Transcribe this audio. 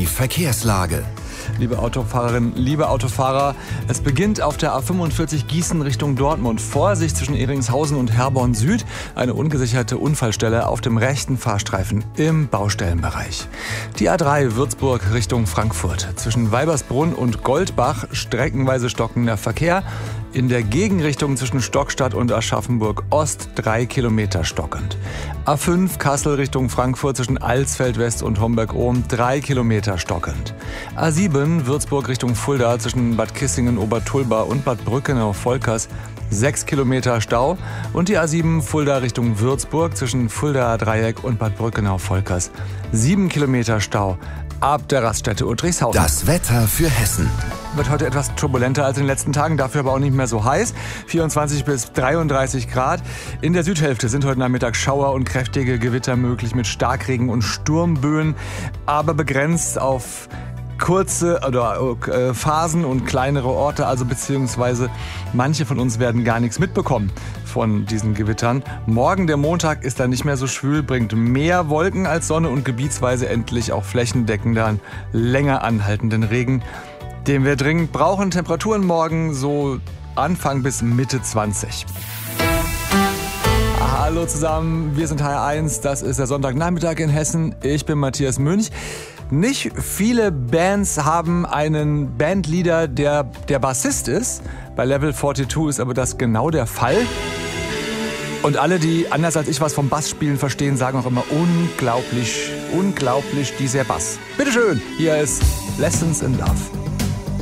Verkehrslage. Liebe Autofahrerinnen, liebe Autofahrer, es beginnt auf der A45 Gießen Richtung Dortmund. Vorsicht zwischen Ehringshausen und Herborn Süd. Eine ungesicherte Unfallstelle auf dem rechten Fahrstreifen im Baustellenbereich. Die A3 Würzburg Richtung Frankfurt. Zwischen Weibersbrunn und Goldbach streckenweise stockender Verkehr. In der Gegenrichtung zwischen Stockstadt und Aschaffenburg Ost 3 Kilometer stockend. A5 Kassel Richtung Frankfurt zwischen Alsfeld West und Homberg-Ohm 3 Kilometer stockend. A7 Würzburg Richtung Fulda zwischen Bad Kissingen-Obertulba und Bad Brückenau-Volkers 6 Kilometer Stau. Und die A7 Fulda Richtung Würzburg zwischen Fuldaer Dreieck und Bad Brückenau-Volkers 7 Kilometer Stau. Ab der Raststätte Uttrichshausen. Das Wetter für Hessen. Wird heute etwas turbulenter als in den letzten Tagen, dafür aber auch nicht mehr so heiß. 24 bis 33 Grad. In der Südhälfte sind heute Nachmittag Schauer und kräftige Gewitter möglich mit Starkregen und Sturmböen, aber begrenzt auf kurze Phasen und kleinere Orte, also beziehungsweise manche von uns werden gar nichts mitbekommen von diesen Gewittern. Morgen, der Montag, ist dann nicht mehr so schwül, bringt mehr Wolken als Sonne und gebietsweise endlich auch flächendeckender, länger anhaltenden Regen, den wir dringend brauchen. Temperaturen morgen so Anfang bis Mitte 20. Hallo zusammen, wir sind HR1, das ist der Sonntagnachmittag in Hessen. Ich bin Matthias Münch. Nicht viele Bands haben einen Bandleader, der Bassist ist. Bei Level 42 ist aber das genau der Fall. Und alle, die anders als ich was vom Bassspielen verstehen, sagen auch immer unglaublich, dieser Bass. Bitteschön, hier ist Lessons in Love.